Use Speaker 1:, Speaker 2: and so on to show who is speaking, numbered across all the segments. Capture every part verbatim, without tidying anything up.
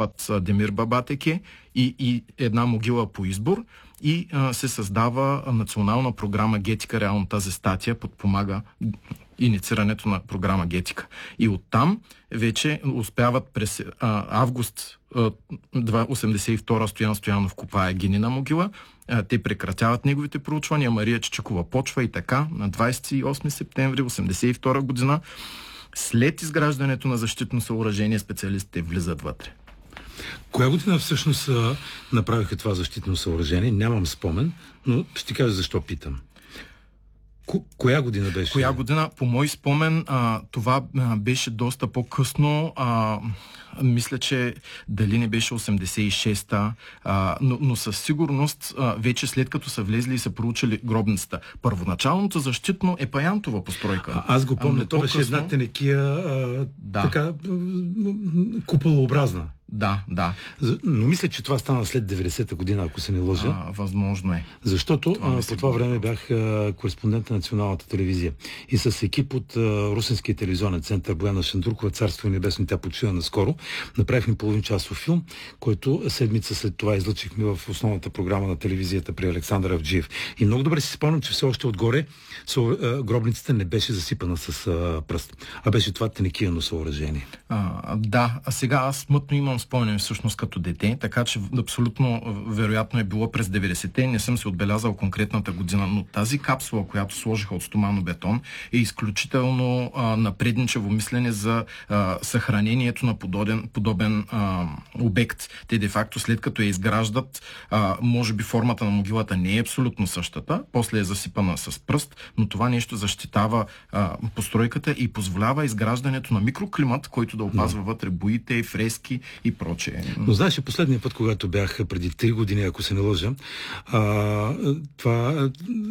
Speaker 1: създават а, Демир Бабатеке и, и една могила по избор и а, се създава национална програма Гетика. Реално тази статия подпомага инициирането на програма Гетика. И оттам вече успяват през а, август а, осемдесет и втора Стоян Стоянов копае Гинина могила. А, те прекратяват неговите проучвания. Мария Чичикова почва и така на двадесет и осми септември осемдесет и втора година. След изграждането на защитно съоръжение специалистите влизат вътре.
Speaker 2: Коя година всъщност направиха това защитно съоръжение? Нямам спомен, но ще кажа защо питам. Ко- коя година беше?
Speaker 1: Коя година? По мой спомен а, това а, беше доста по-късно. А, мисля, че дали не беше осемдесет и шеста, а, но, но със сигурност а, вече след като са влезли и са проучили гробницата. Първоначалното защитно е паянтова постройка.
Speaker 2: А, аз го помня, то беше една тенекия а, да. така куполообразна.
Speaker 1: Да, да.
Speaker 2: Но мисля, че това стана след деветдесета година, ако се не лъжа.
Speaker 1: А, възможно е.
Speaker 2: Защото това а, по това време бях а, кореспондент на Националната телевизия. И с екип от а, Русенския телевизионен център Бояна Шандуркова, царство и небесно, тя почина наскоро, направихме половин часов филм, който седмица след това излъчихме в основната програма на телевизията при Александър Авджиев. И много добре си спомням, че все още отгоре со, а, гробницата не беше засипана с а, пръст, а беше това тенекияно съоръжение.
Speaker 1: А, да, а сега аз смътно имам спомням всъщност като дете, така че абсолютно вероятно е било през деветдесетте, не съм се отбелязал конкретната година, но тази капсула, която сложиха от стоманобетон, е изключително а, напредничево мислене за а, съхранението на подобен, подобен а, обект. Те де-факто след като я изграждат, а, може би формата на могилата не е абсолютно същата, после е засипана с пръст, но това нещо защитава а, постройката и позволява изграждането на микроклимат, който да опазва да. вътре боите, фрески и прочее.
Speaker 2: Но знаеш, и последния път, когато бях преди три години, ако се не лъжа, а, това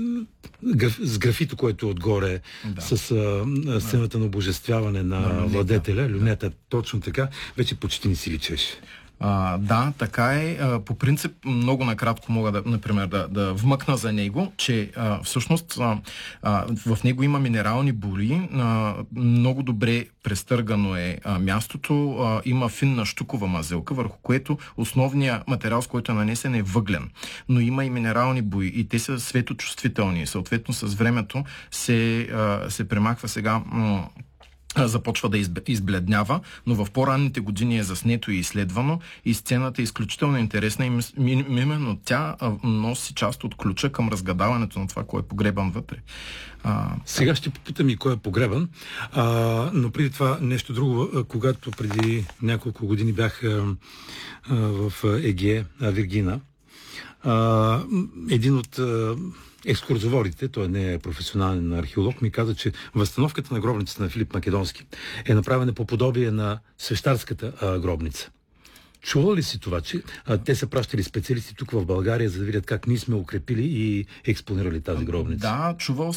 Speaker 2: граф, с графито, което е отгоре, да. с а, сцената на обожествяване на, на владетеля, люнета, да. точно така, вече почти не си личеше.
Speaker 1: А, да, така е. А, по принцип, много накратко мога да, например, да, да вмъкна за него, че а, всъщност а, а, в него има минерални бури, а, много добре престъргано е а, мястото, а, има финна щукова мазелка, върху което основният материал, с който е нанесен, е въглен. Но има и минерални бури и те са светочувствителни. Съответно, с времето се, а, се премахва сега м- започва да избледнява, но в по-ранните години е заснето и изследвано и сцената е изключително интересна и именно тя носи част от ключа към разгадаването на това, кой е погребан вътре. А,
Speaker 2: Сега ще попитам и кой е погребан, а, но преди това нещо друго, когато преди няколко години бях а, а, в Егея, Виргина, а, един от а, екскурзоводите, той не е професионален археолог, ми каза, че възстановката на гробницата на Филип Македонски е направена по подобие на свещарската а, гробница. Чувал ли си това, че а, те са пращали специалисти тук в България, за да видят как ние сме укрепили и експонирали тази гробница?
Speaker 1: Да, чувал,